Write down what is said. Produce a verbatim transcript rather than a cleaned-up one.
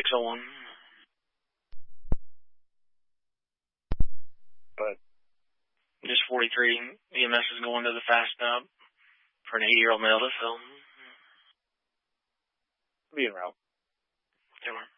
six oh one. But just forty-three. E M S is going to the fast stop for an eighty-year-old male to film. Be in route. They were.